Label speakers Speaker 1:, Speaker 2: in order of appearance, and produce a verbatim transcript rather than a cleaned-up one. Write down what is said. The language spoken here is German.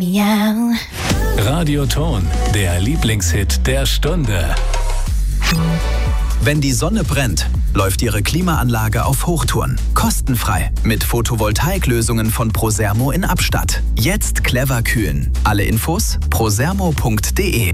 Speaker 1: Miau.
Speaker 2: Radioton, der Lieblingshit der Stunde.
Speaker 3: Wenn die Sonne brennt, läuft Ihre Klimaanlage auf Hochtouren. Kostenfrei mit Photovoltaiklösungen von Prosermo in Abstatt. Jetzt clever kühlen. Alle Infos prosermo punkt de.